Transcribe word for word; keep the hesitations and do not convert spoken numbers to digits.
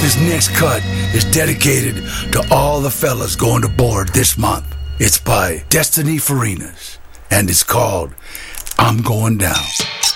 This next cut is dedicated to all the fellas going to board this month. It's by Destiny Farinas, and it's called I'm Going Down.